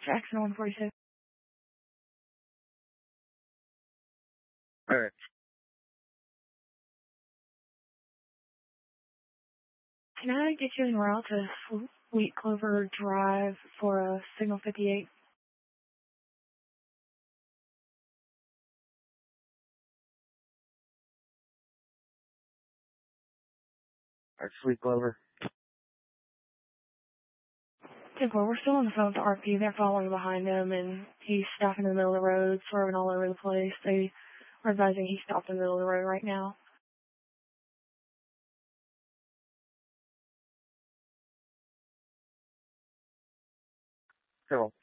Jackson 146. All right. Can I get you en route to Sweet Clover Drive for a signal 58? All right, Sweet Clover. 10-4, we're still on the phone with the RP. They're following behind him, and he's stopped in the middle of the road, swerving all over the place. They are advising he's stopped in the middle of the road right now. Cool.